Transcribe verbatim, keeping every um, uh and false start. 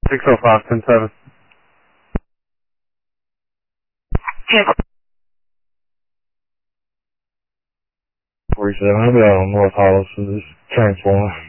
six oh five, ten seven. forty-seven, I'll be out on North Hollis for this transformer.